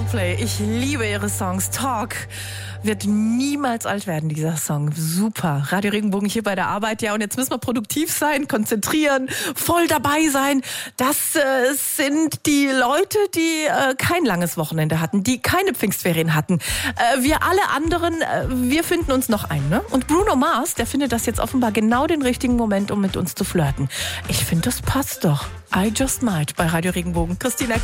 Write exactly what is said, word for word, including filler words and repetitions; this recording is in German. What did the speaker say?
Coldplay. Ich liebe ihre Songs. Talk wird niemals alt werden, dieser Song. Super. Radio Regenbogen hier bei der Arbeit. Ja, und jetzt müssen wir produktiv sein, konzentrieren, voll dabei sein. Das äh, sind die Leute, die äh, kein langes Wochenende hatten, die keine Pfingstferien hatten. Äh, wir alle anderen, äh, wir finden uns noch ein, ne? Und Bruno Mars, der findet das jetzt offenbar genau den richtigen Moment, um mit uns zu flirten. Ich finde, das passt doch. I Just Might bei Radio Regenbogen. Christina